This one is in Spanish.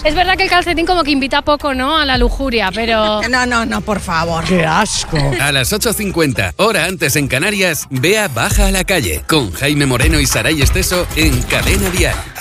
Es verdad que el calcetín como que invita poco, ¿no? A la lujuria, pero... No, por favor. ¡Qué asco! A las 8:50, hora antes en Canarias, Bea baja a la calle con Jaime Moreno y Saray Esteso en Cadena Dial.